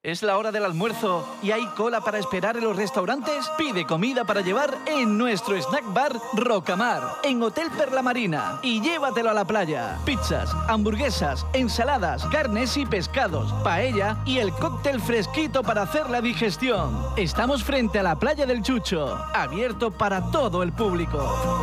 ¿Es la hora del almuerzo y hay cola para esperar en los restaurantes? Pide comida para llevar en nuestro snack bar Rocamar, en Hotel Perla Marina, y llévatelo a la playa. Pizzas, hamburguesas, ensaladas, carnes y pescados, paella y el cóctel fresquito para hacer la digestión. Estamos frente a la playa del Chucho, abierto para todo el público.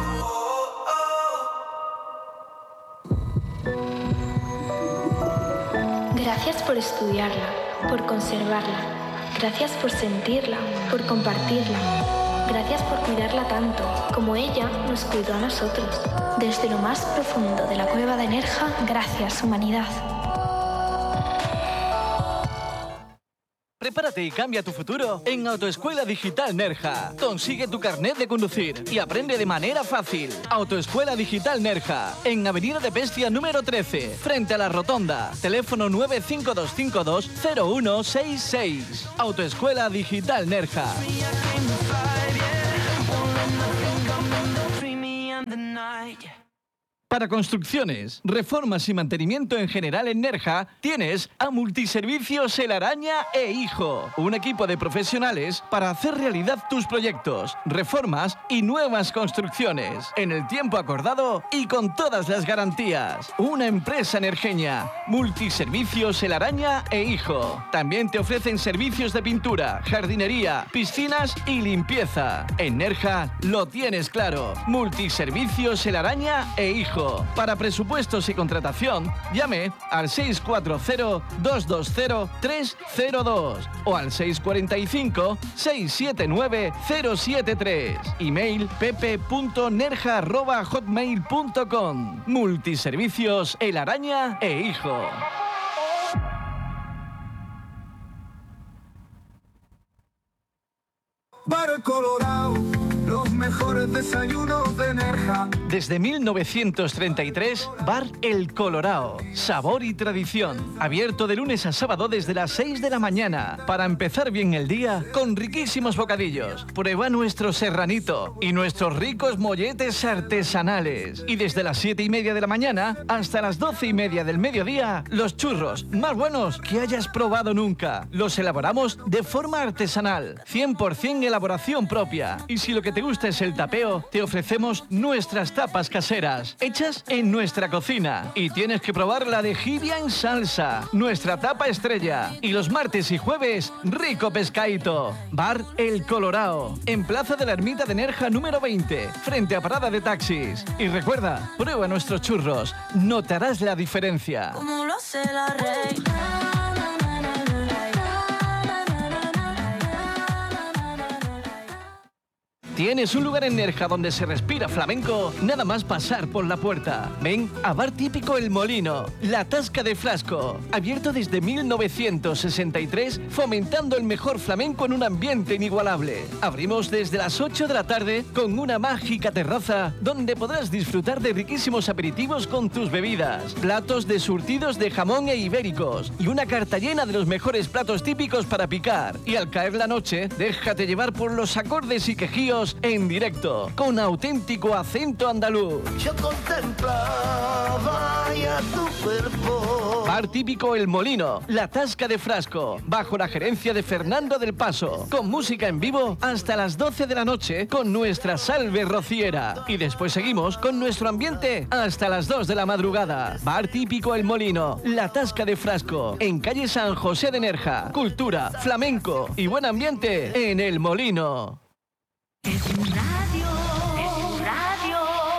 Gracias por estudiarla, por conservarla. Gracias por sentirla, por compartirla. Gracias por cuidarla tanto, como ella nos cuidó a nosotros. Desde lo más profundo de la cueva de Nerja, gracias, humanidad. Prepárate y cambia tu futuro en Autoescuela Digital Nerja. Consigue tu carnet de conducir y aprende de manera fácil. Autoescuela Digital Nerja, en Avenida de Bestia número 13, frente a la Rotonda. Teléfono 952520166. Autoescuela Digital Nerja. Para construcciones, reformas y mantenimiento en general en Nerja, tienes a Multiservicios El Araña e Hijo, un equipo de profesionales para hacer realidad tus proyectos, reformas y nuevas construcciones, en el tiempo acordado y con todas las garantías. Una empresa nerjeña, Multiservicios El Araña e Hijo. También te ofrecen servicios de pintura, jardinería, piscinas y limpieza. En Nerja lo tienes claro. Multiservicios El Araña e Hijo. Para presupuestos y contratación, llame al 640-220-302 o al 645-679-073. Email pepe.nerja@hotmail.com. Multiservicios El Araña e Hijo. Bar El Colorado, los mejores desayunos de Nerja. Desde 1933, Bar El Colorado. Sabor y tradición. Abierto de lunes a sábado desde las 6 de la mañana. Para empezar bien el día con riquísimos bocadillos. Prueba nuestro serranito y nuestros ricos molletes artesanales. Y desde las 7:30 de la mañana hasta las 12:30 del mediodía, los churros más buenos que hayas probado nunca. Los elaboramos de forma artesanal. 100% elaboración propia. Y si lo que te gusta es el tapeo, te ofrecemos nuestras tapas caseras, hechas en nuestra cocina. Y tienes que probar la de jibia en salsa, nuestra tapa estrella. Y los martes y jueves, rico pescadito. Bar El Colorado, en Plaza de la Ermita de Nerja número 20, frente a parada de taxis. Y recuerda, prueba nuestros churros, notarás la diferencia. Como lo hace la reina. ¿Tienes un lugar en Nerja donde se respira flamenco? Nada más pasar por la puerta. Ven a Bar Típico El Molino, La Tasca de Frasco. Abierto desde 1963, fomentando el mejor flamenco en un ambiente inigualable. Abrimos desde las 8 de la tarde con una mágica terraza donde podrás disfrutar de riquísimos aperitivos con tus bebidas, platos de surtidos de jamón e ibéricos y una carta llena de los mejores platos típicos para picar. Y al caer la noche, déjate llevar por los acordes y quejíos en directo, con auténtico acento andaluz. Yo contemplaba ya tu cuerpo. Bar Típico El Molino, La Tasca de Frasco, bajo la gerencia de Fernando del Paso, con música en vivo hasta las 12 de la noche con nuestra salve rociera. Y después seguimos con nuestro ambiente hasta las 2 de la madrugada. Bar Típico El Molino, La Tasca de Frasco, en calle San José de Nerja. Cultura, flamenco y buen ambiente en El Molino. Es un radio, es un radio.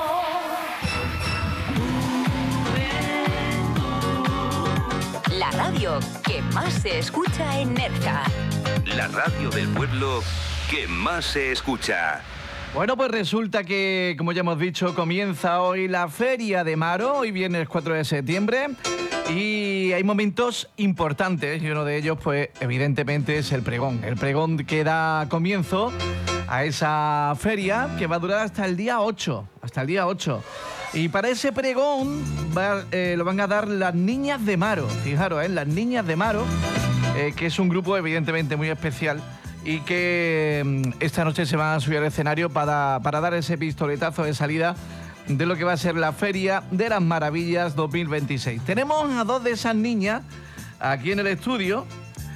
La radio que más se escucha en Nerja. La radio del pueblo que más se escucha. Bueno, pues resulta que, como ya hemos dicho, comienza hoy la Feria de Maro, hoy viernes 4 de septiembre, y hay momentos importantes, y uno de ellos, pues, evidentemente es el pregón que da comienzo a esa feria que va a durar hasta el día 8, Y para ese pregón lo van a dar las Niñas de Maro, fijaros, las Niñas de Maro, que es un grupo evidentemente muy especial y que esta noche se van a subir al escenario para dar ese pistoletazo de salida de lo que va a ser la Feria de las Maravillas 2026. Tenemos a dos de esas niñas aquí en el estudio.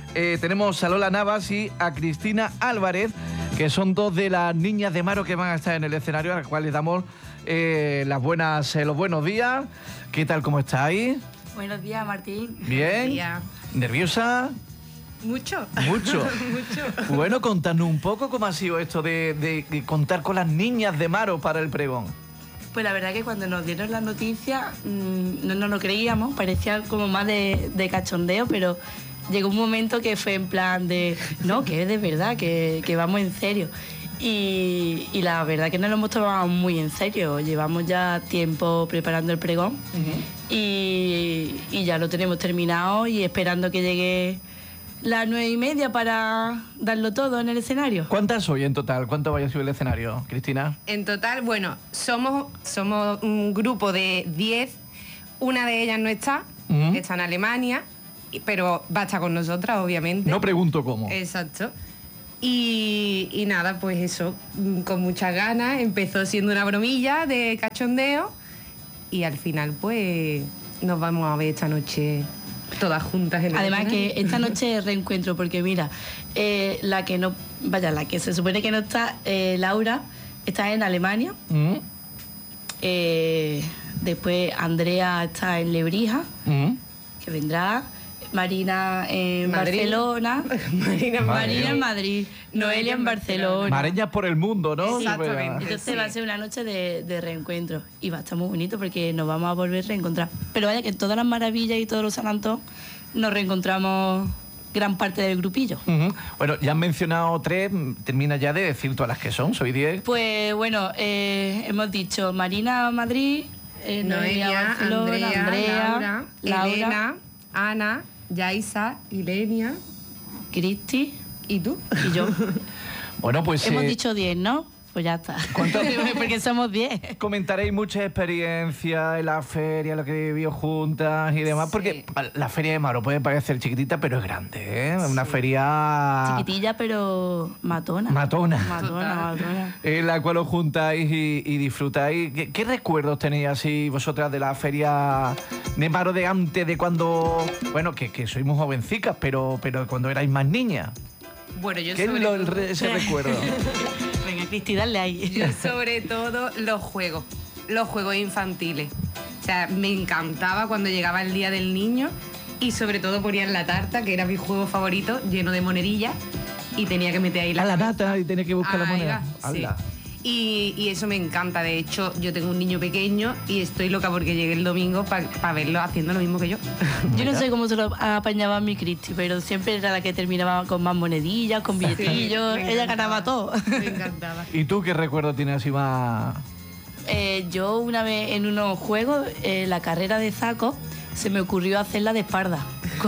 tenemos a Lola Navas y a Cristina Álvarez, que son dos de las niñas de Maro que van a estar en el escenario, a las cuales les damos los buenos días. ¿Qué tal, cómo estáis? Buenos días, Martín. Bien. Buenos días. ¿Nerviosa? Mucho. Mucho. Mucho. Bueno, contadnos un poco cómo ha sido esto de contar con las niñas de Maro para el pregón. Pues la verdad que cuando nos dieron la noticia no nos lo creíamos, parecía como más de cachondeo, pero llegó un momento que fue en plan de, no, que es de verdad, que vamos en serio. Y la verdad que nos lo hemos tomado muy en serio. Llevamos ya tiempo preparando el pregón y ya lo tenemos terminado y esperando que llegue las 9:30 para darlo todo en el escenario. ¿Cuántas soy en total? ¿Cuánto vaya a subir el escenario, Cristina? En total, bueno, somos un grupo de 10. Una de ellas no está, está en Alemania, pero va a estar con nosotras, obviamente. No pregunto cómo. Exacto. Y nada, pues eso, con muchas ganas. Empezó siendo una bromilla de cachondeo y al final, pues, nos vamos a ver esta noche todas juntas en el Además escenario. que esta noche es reencuentro, porque mira, la que se supone que no está, Laura, está en Alemania. Después Andrea está en Lebrija, que vendrá. Marina en Madrid. Barcelona. Marina en Madrid. Noelia en Barcelona. Mareñas por el mundo, ¿no? Exactamente. Entonces va a ser una noche de reencuentro y va a estar muy bonito porque nos vamos a volver a reencontrar. Pero vaya que en todas las maravillas y todos los San Antón nos reencontramos gran parte del grupillo. Bueno, ya han mencionado 3, termina ya de decir todas las que son, soy 10. Pues bueno, hemos dicho Marina Madrid, Noelia Barcelona, Andrea, Laura, Elena, Ana, Yaisa, Ilenia, Cristi ¿y tú? y yo. Bueno, pues Hemos dicho 10, ¿no? Pues ya está. ¿Cuánto? Porque somos 10. comentaréis muchas experiencias en la feria, lo que vivió juntas y demás, porque la feria de Maro puede parecer chiquitita, pero es grande, ¿eh? Una feria Chiquitilla, pero matona. matona, Matona. en la cual os juntáis y disfrutáis. ¿Qué recuerdos tenéis así vosotras de la feria de Maro de antes, de cuando, bueno, que sois muy jovencicas, pero cuando erais más niñas? Bueno, yo ¿Qué es sobre todo, ese recuerdo? Venga, Cristi, dale ahí. yo sobre todo los juegos infantiles. O sea, me encantaba cuando llegaba el Día del Niño y sobre todo ponían la tarta, que era mi juego favorito, lleno de monerillas, y tenía que meter ahí la nata y tenía que buscar la Ahí moneda. va, sí. ¡Hala! Y eso me encanta. De hecho, yo tengo un niño pequeño y estoy loca porque llegue el domingo para verlo haciendo lo mismo que yo. Yo no sé cómo se lo apañaba mi Cristi, pero siempre era la que terminaba con más monedillas, con billetillos. me Ella encantaba. ganaba todo. Me encantaba. ¿Y tú qué recuerdo tienes así más...? Yo una vez en unos juegos, la carrera de saco, se me ocurrió hacerla de espalda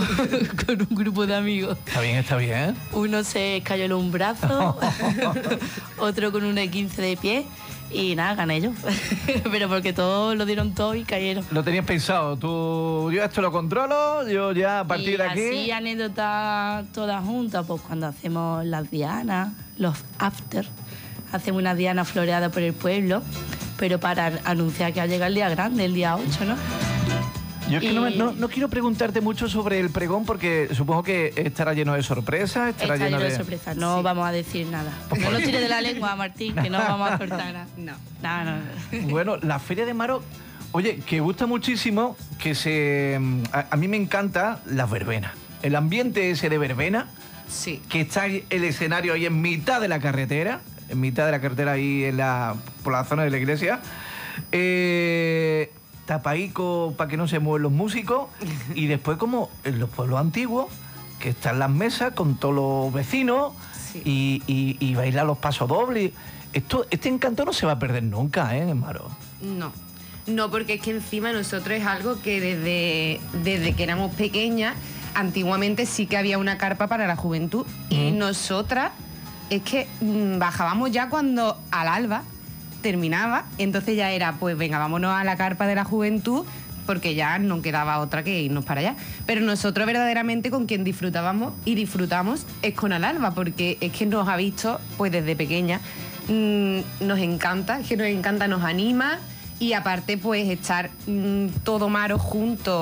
con un grupo de amigos. Está bien. Uno se cayó en un brazo, otro con un 15 de pie y nada, gané yo. Pero porque todos lo dieron todo y cayeron. Lo tenías pensado, tú, yo esto lo controlo, yo ya a partir de aquí... Así anécdotas todas juntas, pues cuando hacemos las dianas, los after, hacemos una diana floreada por el pueblo, pero para anunciar que ha llegado el día grande, el día 8, ¿no? Yo es que no quiero preguntarte mucho sobre el pregón porque supongo que estará lleno de sorpresas, Está lleno de sorpresas, no vamos a decir nada. No lo tires de la lengua, Martín, que no vamos a cortar nada. No. No. Bueno, la Feria de Maro, oye, que gusta muchísimo, a mí me encanta las verbenas. El ambiente ese de verbena, Sí. que está el escenario ahí en mitad de la carretera ahí por la zona de la iglesia. Tapaico para que no se mueven los músicos y después como en los pueblos antiguos que están las mesas con todos los vecinos y bailar los pasos dobles. Este encanto no se va a perder nunca, ¿eh, Maro? No, porque es que encima nosotros es algo que desde que éramos pequeñas, antiguamente sí que había una carpa para la juventud y nosotras es que bajábamos ya cuando al alba terminaba, entonces ya era, pues venga, vámonos a la carpa de la juventud, porque ya no quedaba otra que irnos para allá. Pero nosotros verdaderamente con quien disfrutábamos y disfrutamos es con Al Alba, porque es que nos ha visto pues desde pequeña, nos encanta, nos anima, y aparte pues estar todo Maro juntos,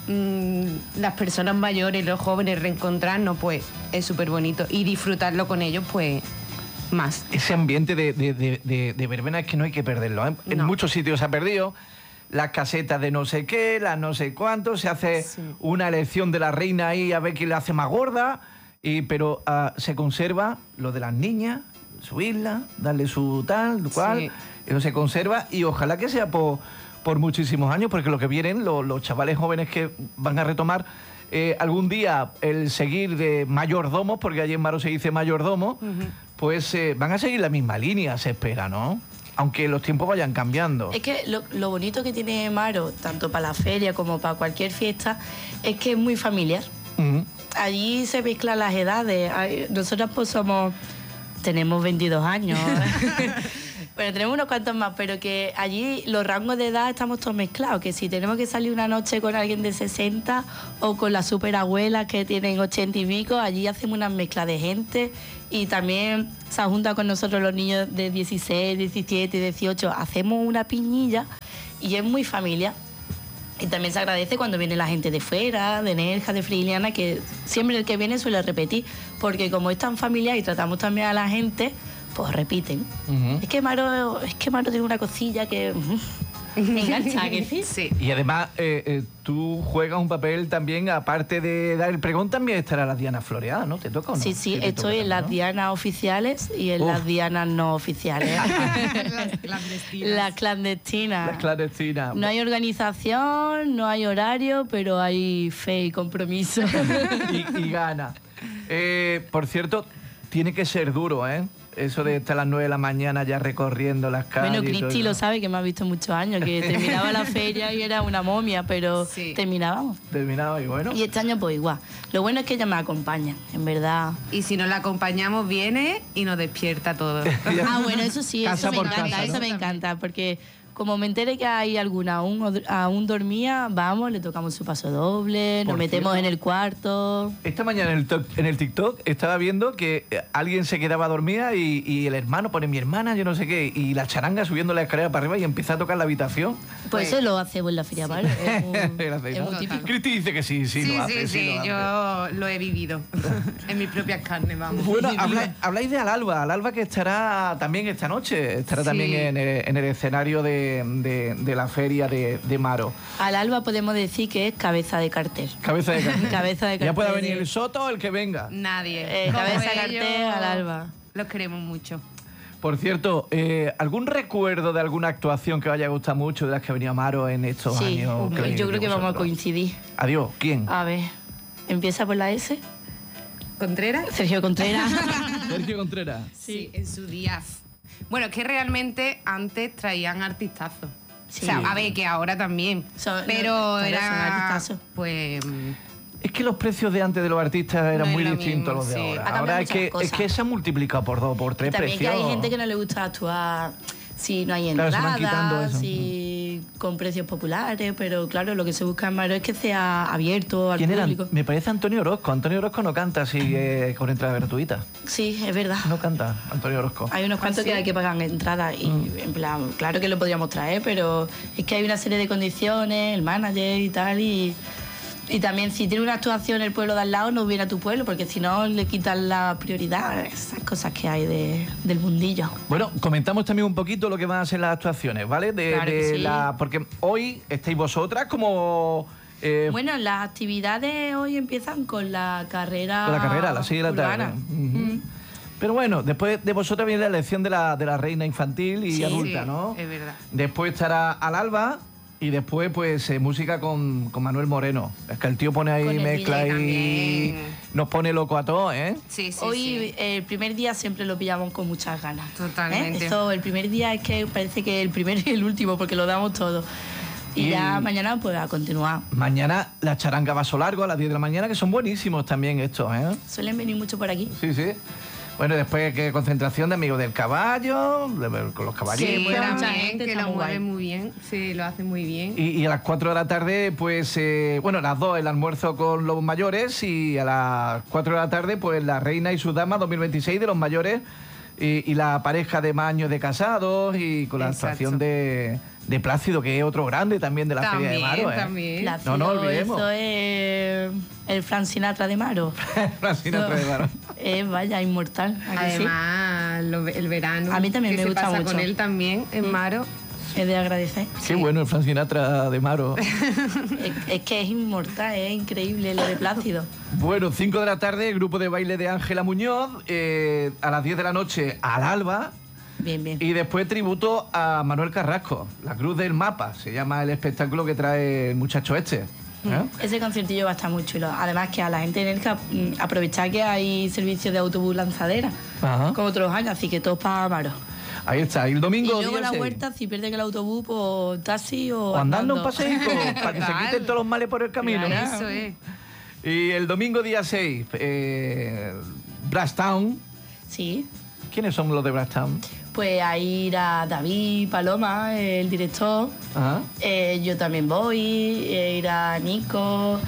las personas mayores, los jóvenes, reencontrarnos, pues es súper bonito. Y disfrutarlo con ellos, pues más. Ese ambiente de verbena es que no hay que perderlo, ¿eh? En muchos sitios se ha perdido. Las casetas de no sé qué, las no sé cuánto, se hace una elección de la reina ahí a ver quién la hace más gorda, pero se conserva lo de las niñas, subirla, darle su tal, cual, eso se conserva y ojalá que sea por muchísimos años, porque lo que vienen, los chavales jóvenes que van a retomar algún día el seguir de mayordomos, porque allí en Maro se dice mayordomo, pues van a seguir la misma línea, se espera, ¿no? Aunque los tiempos vayan cambiando. Es que lo bonito que tiene Maro, tanto para la feria como para cualquier fiesta, es que es muy familiar. Allí se mezclan las edades. Nosotros pues tenemos 22 años. Bueno, tenemos unos cuantos más, pero que allí los rangos de edad estamos todos mezclados. Que si tenemos que salir una noche con alguien de 60 o con las superabuelas que tienen 80 y pico, allí hacemos una mezcla de gente y también se junta con nosotros los niños de 16, 17, 18. Hacemos una piñilla y es muy familiar. Y también se agradece cuando viene la gente de fuera, de Nerja, de Friliana, que siempre el que viene suele repetir, porque como es tan familiar y tratamos también a la gente, pues repiten. Es que Maro tiene una cosilla que me engancha, ¿que sí? Sí. Y además tú juegas un papel también, aparte de dar el pregón, también estará las dianas floreadas, ¿no? ¿Te toca o no? Sí, estoy en las dianas oficiales y en las dianas no oficiales. Las clandestinas. Las clandestinas. No hay organización, no hay horario, pero hay fe y compromiso. y gana. Por cierto, tiene que ser duro, ¿eh? Eso de estar a las 9 de la mañana ya recorriendo las calles. Bueno, Cristi lo sabe, que me ha visto muchos años, que terminaba la feria y era una momia, pero terminábamos. Terminaba y bueno. Y este año pues igual. Lo bueno es que ella me acompaña, en verdad. Y si no la acompañamos, viene y nos despierta todo. Bueno, eso sí, eso me encanta, casa, ¿no? Eso me encanta, porque como me enteré que hay alguna aún dormía, vamos, le tocamos su paso doble, nos metemos en el cuarto. Esta mañana en el TikTok estaba viendo que alguien se quedaba dormida y el hermano pone mi hermana, yo no sé qué, y la charanga subiendo la escalera para arriba y empieza a tocar la habitación. Pues eso lo hacemos en la feria, ¿vale? Es muy típico. Cristi dice que sí, lo hace. Sí, yo lo he vivido en mis propias carnes, vamos. Bueno, habláis de Al-Alba que estará también esta noche, estará también en el escenario de la feria de Maro. Al-Alba podemos decir que es cabeza de cartel. Cabeza de cartel. Cabeza de cartel. Ya puede venir el Soto o el que venga. Nadie. Cabeza de cartel, Al-Alba. Los queremos mucho. Por cierto, ¿algún recuerdo de alguna actuación que os haya gustado mucho de las que ha venido Maro en estos años? Sí, yo creo que vamos a coincidir. Adiós, ¿quién? A ver, empieza por la S. ¿Contreras? Sergio Contreras. Sergio Contreras. Sí, en su día. Bueno, es que realmente antes traían artistazos. Sí. O sea, a ver, que ahora también. Pero era... Pues... Es que los precios de antes de los artistas eran muy distintos a los de sí. ahora. Ahora es que se han multiplicado por 2, por 3 precios. También que hay gente que no le gusta actuar si no hay entradas, si con precios populares, pero claro, lo que se busca en Maro es que sea abierto al público. Era? Me parece Antonio Orozco. Antonio Orozco no canta así con entrada gratuita. Sí, es verdad. No canta Antonio Orozco. Hay unos cuantos que hay que pagar entradas y en plan, claro que lo podríamos traer, pero es que hay una serie de condiciones, el manager y tal, y también si tiene una actuación el pueblo de al lado, no viene a tu pueblo, porque si no le quitan la prioridad, esas cosas que hay del mundillo. Bueno, comentamos también un poquito lo que van a ser las actuaciones, ¿vale? Claro que sí. Porque hoy estáis vosotras como... Bueno, las actividades hoy empiezan con la carrera a las 6 de la tarde. Pero bueno, después de vosotras viene la elección de la reina infantil y adulta, ¿no? Es verdad. Después estará Al-Alba. Y después, pues, música con Manuel Moreno. Es que el tío pone ahí mezcla y nos pone loco a todos, ¿eh? Sí, sí, hoy, el primer día siempre lo pillamos con muchas ganas. Totalmente. Eso, el primer día es que parece que el primero y el último, porque lo damos todo. Y ya mañana, pues, a continuar. Mañana la charanga Vaso Largo a las 10 de la mañana, que son buenísimos también estos, ¿eh? Suelen venir mucho por aquí. Sí, sí. Bueno, después que concentración de amigos del caballo, con los caballitos. Sí, mucha gente que lo mueve muy bien, sí, lo hace muy bien. Y a las 4 de la tarde, pues, a las 2 el almuerzo con los mayores y a las 4 de la tarde, pues, la reina y su dama 2026 de los mayores y la pareja de más años de casados y con la actuación de de Plácido, que es otro grande también de la Feria de Maro. También. Plácido, No olvidemos. eso es el Frank Sinatra de Maro. Frank Sinatra de Maro. Vaya, inmortal. ¿a que sí? Además, el verano. A mí también que me gusta se pasa mucho. con él también, en Maro. Es de agradecer. Qué bueno el Frank Sinatra de Maro. Es que es inmortal, es increíble lo de Plácido. Bueno, 5 de la tarde, el grupo de baile de Ángela Muñoz. A las 10 de la noche, al alba. Bien, bien. Y después tributo a Manuel Carrasco, La Cruz del Mapa, se llama el espectáculo que trae el muchacho este. Ese conciertillo va a estar muy chulo. Además que a la gente de Nerja aprovechar que hay servicio de autobús lanzadera, Ajá. como otros años, así que todos para Maro. Ahí está, y el domingo... Y luego día la 6. vuelta, si pierde el autobús, pues taxi o andando un paseíto, para que se Total. quiten todos los males por el camino. Claro. Eso es. Y el domingo día 6, Brasstown. Sí. ¿Quiénes son los de Brasstown? Pues a ir a David Paloma, el director. Ajá. Yo también voy, ir a Nico,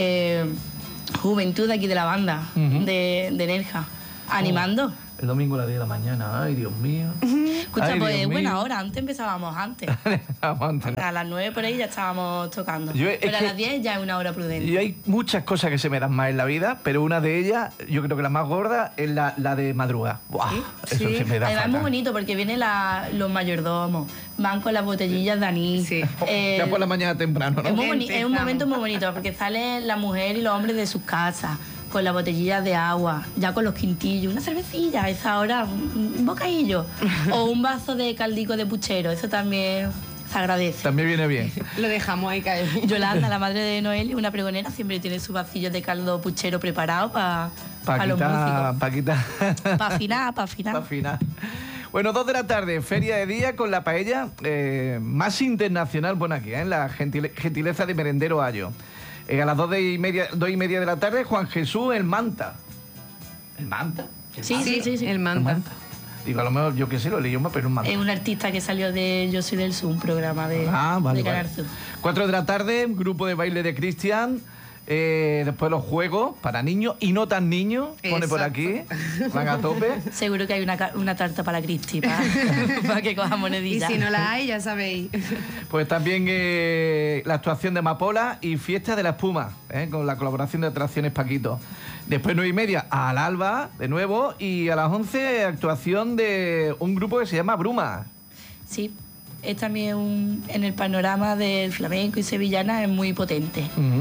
Juventud de aquí de la banda, Ujú. de Nerja, animando. El domingo a las 10 de la mañana, ay Dios mío. Escucha, Ay, pues Dios buena mío. hora, antes empezábamos antes. Aguanta. A las 9 por ahí ya estábamos tocando. Es Pero a que- las 10 ya es una hora prudente. Y hay muchas cosas que se me dan mal en la vida, pero una de ellas, yo creo que la más gorda, es la de madrugar. ¡Buah! Eso Sí. se me da Además es muy fatal. bonito porque vienen los mayordomos, van con las botellitas de anís. Sí. Ya por la mañana temprano, ¿no? Es un Empezamos. momento muy bonito porque salen la mujer y los hombres de sus casas con las botellitas de agua, ya con los quintillos, una cervecilla a esa hora, un bocadillo o un vaso de caldico de puchero, eso también se agradece. También viene bien. Lo dejamos ahí caer. Yolanda, la madre de Noel, una pregonera, siempre tiene sus vacillos de caldo puchero preparado para los músicos. Para quitar. Para afinar, para afinar. Pa' afinar. Bueno, 2 de la tarde, feria de día con la paella más internacional, bueno, aquí, en la gentileza de Merendero Ayo. A las 2:30 de la tarde, Juan Jesús, el Manta. ¿El Manta? Sí. El El manta. Manta. Digo, a lo mejor, yo qué sé, lo leí yo más, pero un Manta. Es un artista que salió de Yo Soy del Sur, un programa de Canal Sur. 4 de la tarde, grupo de baile de Cristian. Después los juegos para niños y no tan niños, pone por aquí, van a tope. Seguro que hay una tarta para la Cristi, para que coja Y monedillas. si no la hay, ya sabéis. Pues también la actuación de Amapola y Fiesta de la Espuma, con la colaboración de Atracciones Paquito. Después 9:30 al alba, de nuevo, y a las 11 actuación de un grupo que se llama Bruma. Sí, es también en el panorama del flamenco y sevillana es muy potente.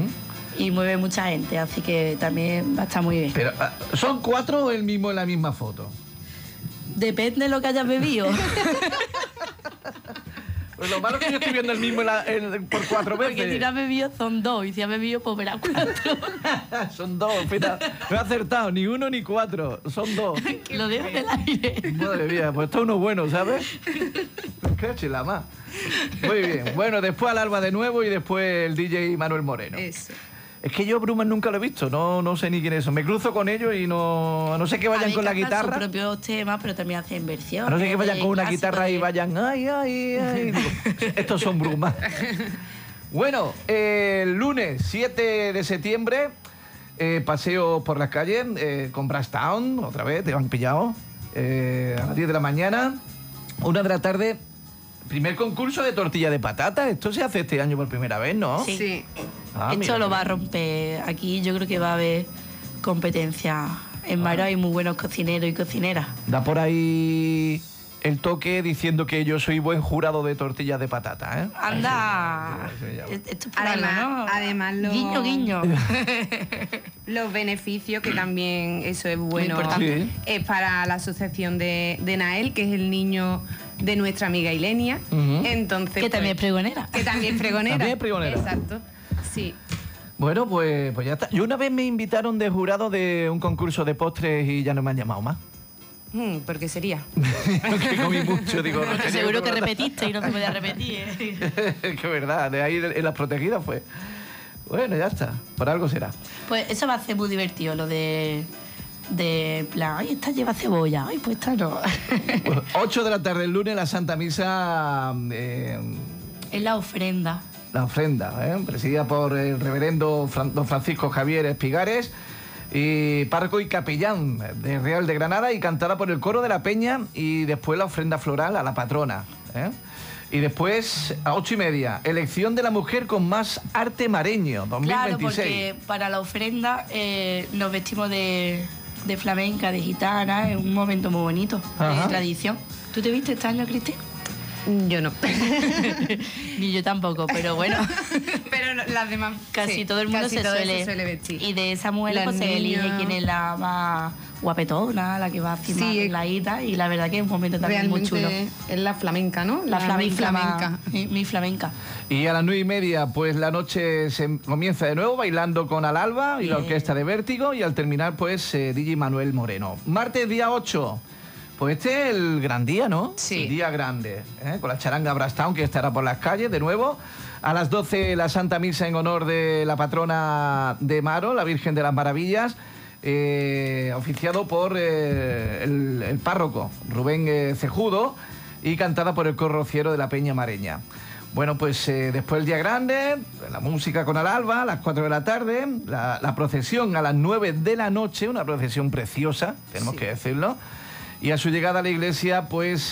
Y mueve mucha gente, así que también va a estar muy bien. Pero, ¿son 4 o el mismo en la misma foto? Depende de lo que hayas bebido. Pues lo malo es que yo estoy viendo el mismo por 4 veces. Porque si no has bebido son 2 y si has bebido pues verás 4. Son 2, fíjate. No he acertado ni 1 ni 4, son 2. Lo dejo en el aire. Madre mía, pues está uno bueno, ¿sabes? Cache la más. Muy bien. Bueno, después al alba de nuevo y después el DJ Manuel Moreno. Eso. Es que yo Brumas nunca lo he visto, no sé ni quién es eso. Me cruzo con ellos y no sé que vayan con la guitarra. Sus propios temas, pero también hacen versiones. A no ser que vayan de con una clásicos guitarra y de- vayan, ay, ay, ay. Digo, estos son Brumas. Bueno, el lunes 7 de septiembre, paseo por las calles con Brasstown, otra vez, te han pillado. A las 10 de la mañana, 1 de la tarde, primer concurso de tortilla de patata. Esto se hace este año por primera vez, ¿no? Sí. Sí. Ah, Esto mira. lo va a romper. Aquí yo creo que va a haber competencia. En Maro hay muy buenos cocineros y cocineras. Da por ahí el toque diciendo que yo soy buen jurado de tortillas de patata, ¿eh? Anda. Eso se llama. Esto es por algo, ¿no? Además Guiño, guiño. Los beneficios, que también eso es bueno, importante. Sí. es para la asociación de Nael, que es el niño de nuestra amiga Ilenia. Ujú. Entonces, Que también es pregonera. Que también es pregonera. También es pregonera. Exacto. Sí. Bueno, pues ya está. Yo una vez me invitaron de jurado de un concurso de postres y ya no me han llamado más. ¿Por qué sería? Que comí mucho, digo. no tenía Seguro que otro- repetiste y no se podía repetir. ¿eh? Que verdad, de ahí en las protegidas fue. Bueno, ya está. Por algo será. Pues eso va a ser muy divertido, lo de plan, ay, esta lleva cebolla, ay, pues esta no. Bueno, 8 de la tarde el lunes, la Santa Misa, Es la ofrenda. la ofrenda, presidida por el reverendo don Francisco Javier Espigares, y párroco y capellán de Real de Granada, y cantada por el coro de la Peña, y después la ofrenda floral a la patrona. Y después, a 8:30, elección de la mujer con más arte mareño, 2026. Claro, porque para la ofrenda nos vestimos de flamenca, de gitana, es un momento muy bonito, Ajá. de tradición. ¿Tú te viste este año, Cristi? Yo no. Ni yo tampoco, pero bueno. Pero las demás. Casi sí, todo el mundo casi se todo suele vestir. Y de esa mujer Las pues, se elige niñas. quién es la más guapetona, la que va así más Sí, arregladita. Y la verdad que es un momento también muy chulo. Es la flamenca, ¿no? La flamenca. flamenca. Mi flamenca. Y a las 9:30, pues la noche se comienza de nuevo bailando con Al Alba y la orquesta de Vértigo. Y al terminar, pues DJ Manuel Moreno. Martes, día 8. Pues este es el gran día, ¿no? Sí. El día grande, con la charanga Brastown, que estará por las calles de nuevo. A las 12, la Santa Misa en honor de la patrona de Maro, la Virgen de las Maravillas, oficiado por el párroco Rubén Cejudo y cantada por el coro rociero de la Peña Mareña. Bueno, pues después el día grande, la música con Al Alba a las 4 de la tarde, la procesión a las 9 de la noche, una procesión preciosa, tenemos que decirlo. Y a su llegada a la iglesia, pues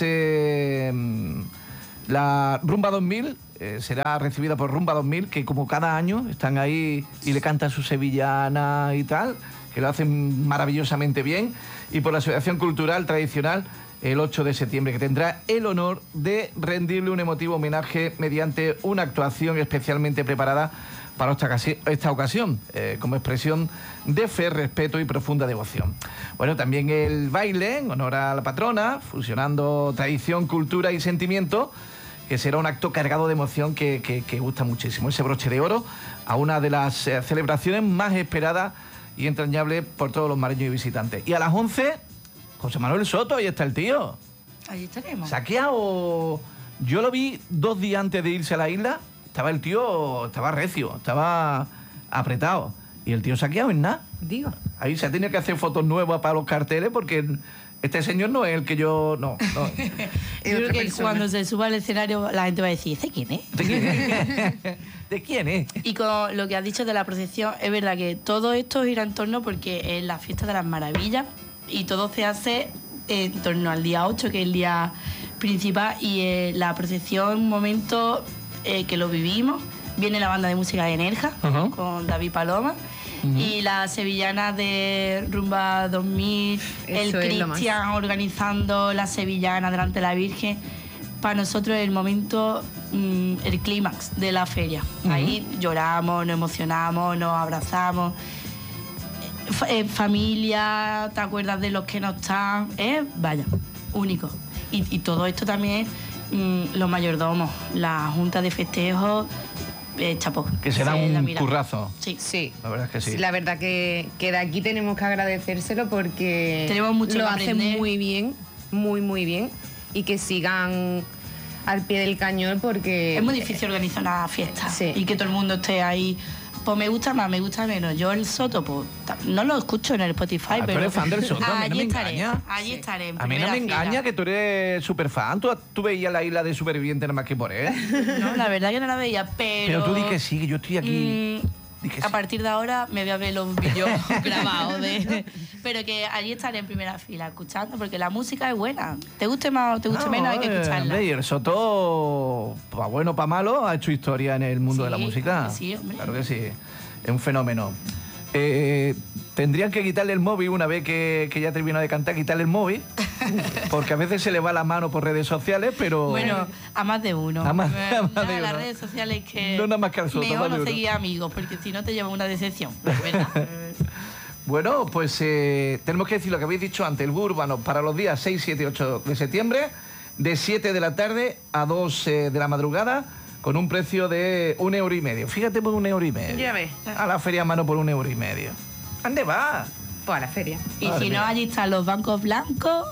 la Rumba 2000 será recibida por Rumba 2000, que como cada año están ahí y le cantan su sevillana y tal, que lo hacen maravillosamente bien. Y por la Asociación Cultural Tradicional, el 8 de septiembre, que tendrá el honor de rendirle un emotivo homenaje mediante una actuación especialmente preparada para esta ocasión, como expresión de fe, respeto y profunda devoción. Bueno, también el baile en honor a la patrona, fusionando tradición, cultura y sentimiento, que será un acto cargado de emoción que gusta muchísimo. Ese broche de oro a una de las celebraciones más esperadas y entrañables por todos los mareños y visitantes. Y a las 11, José Manuel Soto, ahí está el tío. Allí estaremos. Saqueado. Yo lo vi 2 días antes de irse a la isla. Estaba el tío, estaba recio, estaba apretado. Y el tío saqueado en nada. Digo. Ahí se ha tenido que hacer fotos nuevas para los carteles porque este señor no es el que yo... No. Yo creo que cuando se suba al escenario la gente va a decir, ¿de quién es? ¿De quién es? ¿De quién es? Y con lo que has dicho de la procesión, es verdad que todo esto gira en torno porque es la fiesta de las maravillas y todo se hace en torno al día 8, que es el día principal, y la procesión, un momento que lo vivimos. Viene la banda de música de Nerja, con David Paloma, y la sevillana de Rumba 2000, Eso el es lo más. Cristian organizando la sevillana delante de la Virgen. Para nosotros es el momento, el clímax de la feria. Ahí lloramos, nos emocionamos, nos abrazamos. Familia, te acuerdas de los que no están, vaya, único. Y todo esto también, los mayordomos, la junta de festejos, chapó. Que se da un currazo. Sí. Sí. La verdad es que sí. La verdad que de aquí tenemos que agradecérselo porque Tenemos mucho lo que hacen aprender. muy bien, muy bien, y que sigan al pie del cañón porque... Es muy difícil organizar una fiesta Sí. y que todo el mundo esté ahí. Pues me gusta más, me gusta menos. Yo el Soto, pues no lo escucho en el Spotify, Tú pero eres fan del Soto, a mí no me engaña. Allí estaré. En A mí no me primera engaña fila. que tú eres súper fan. Tú veías la isla de Superviviente nada más que por él. No, la verdad que no la veía, pero... Pero tú di que sí, que yo estoy aquí. Di que A sí. partir de ahora me voy a ver los vídeos grabados pero que allí estaré en primera fila escuchando, porque la música es buena. Te guste más o te guste menos, hay que escucharla. Hombre, y el Soto, para bueno o para malo, ha hecho historia en el mundo de la Sí, música. claro que sí, hombre. Claro que sí. Es un fenómeno. Tendrían que quitarle el móvil una vez que ya terminó de cantar, quitarle el móvil, porque a veces se le va la mano por redes sociales, pero... Bueno, a más de uno. A más de Las uno. redes sociales que... No nada más que al Soto, más mejor de no uno. seguir amigos, porque si no te lleva una decepción, ¿verdad? Bueno, pues tenemos que decir lo que habéis dicho antes, el bus urbano para los días 6, 7 y 8 de septiembre, de 7 de la tarde a 2 de la madrugada, con un precio de 1,5 euros. Fíjate, por 1,5 euros. Ya ves. A la feria a mano por 1,5 euros. ¿Dónde va? Pues a la feria. Y Madre si mía. no, allí están los bancos blancos,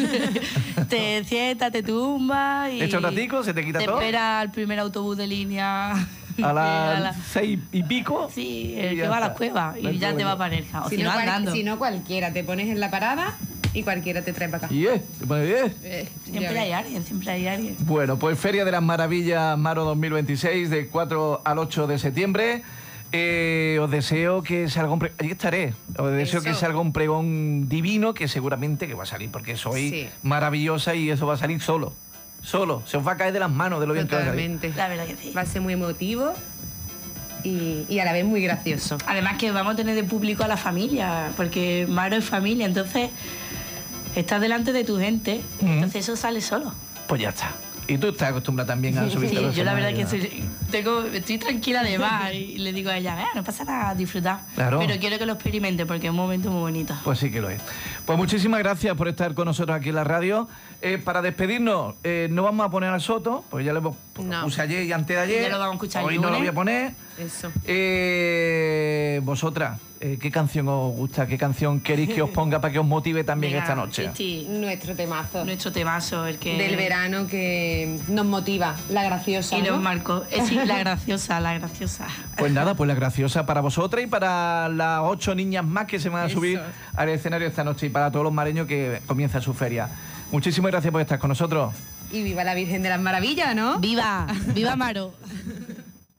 te sientas, te tumbas y... Echa un ratico, se te quita todo. Te espera el primer autobús de línea. A las 6 y pico. Sí, y el ya que va a la está. cueva No hay y ya te problema. va para Nerja. O si no, andando. Si no, cualquiera. Te pones en la parada y cualquiera te trae para acá. Y te pone 10. Siempre hay alguien, siempre hay alguien. Bueno, pues Feria de las Maravillas Maro 2026, del 4 al 8 de septiembre. Os deseo que salga un allí estaré. Os deseo que Eso. salga un pregón divino, que seguramente que va a salir, porque soy Sí. maravillosa y eso va a salir solo. solo. Se os va a caer de las manos de lo bien que va a salir. Totalmente. La verdad que sí. Va a ser muy emotivo y a la vez muy gracioso. Además que vamos a tener de público a la familia, porque Maro es familia, entonces estás delante de tu gente, entonces eso sale solo. Pues ya está. Y tú estás acostumbrada también a subirte a los yo la verdad que escenarios. estoy tranquila de más y le digo a ella, no pasa nada, disfrutar. Claro. Pero quiero que lo experimente porque es un momento muy bonito. Pues sí que lo es. Pues muchísimas gracias por estar con nosotros aquí en la radio. Para despedirnos, no vamos a poner al Soto, pues ya lo puse ayer y antes de ayer. Ya lo vamos a escuchar Hoy el no lo lunes. voy a poner. Eso. Vosotras, ¿qué canción os gusta? ¿Qué canción queréis que os ponga para que os motive también Venga, esta noche? Cristi, Nuestro temazo. nuestro temazo, el que... Del verano que nos motiva, la graciosa. Y ¿no? nos marcó. Sí, la graciosa, la graciosa. Pues nada, pues la graciosa para vosotras y para las 8 niñas más que se van a subir al escenario esta noche y para todos los mareños que comienza su feria. Muchísimas gracias por estar con nosotros. Y viva la Virgen de las Maravillas, ¿no? ¡Viva! ¡Viva Maro!